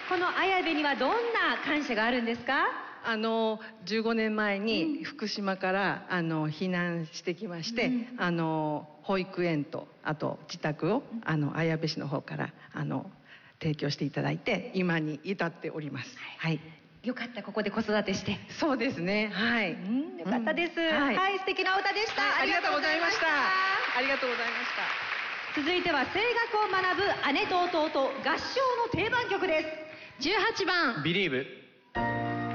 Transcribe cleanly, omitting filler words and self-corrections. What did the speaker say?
この綾部にはどんな感謝があるんですか？ 15年前に福島から避難してきまして、保育園とあと自宅を綾部市の方から提供していただいて今に至っております。はい。 よかった、ここで子育てして。 そうですね。はい。 よかったです。はい、素敵なお歌でした。 ありがとうございました。ありがとうございました。 続いては声楽を学ぶ姉と弟合唱の定番曲です。 18番 Believe